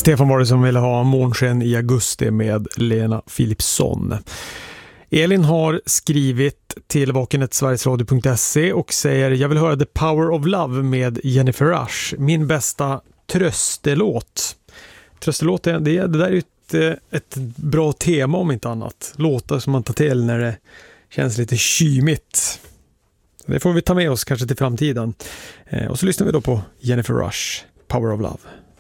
Stefan var det som ville ha Månsken i augusti med Lena Philipsson. Elin har skrivit till vakenet.sverigesradio.se och säger: jag vill höra The Power of Love med Jennifer Rush. Min bästa tröstelåt. Tröstelåt, det där är ju ett bra tema om inte annat. Låtar som man tar till när det känns lite kymigt. Det får vi ta med oss kanske till framtiden. Och så lyssnar vi då på Jennifer Rush, Power of Love.